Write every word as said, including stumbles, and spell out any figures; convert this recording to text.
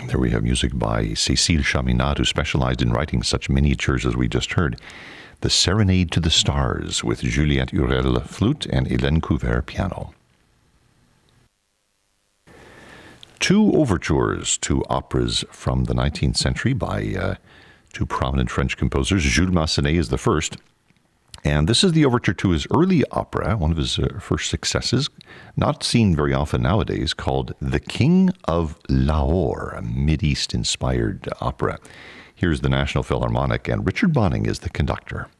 There we have music by Cécile Chaminade, who specialized in writing such miniatures as we just heard. The Serenade to the Stars with Juliette Hurel flute and Hélène Couvert piano. Two overtures to operas from the nineteenth century by uh, two prominent French composers. Jules Massenet is the first. And this is the overture to his early opera, one of his uh, first successes, not seen very often nowadays, called The King of Lahore, a Mideast-inspired opera. Here's the National Philharmonic, and Richard Bonning is the conductor.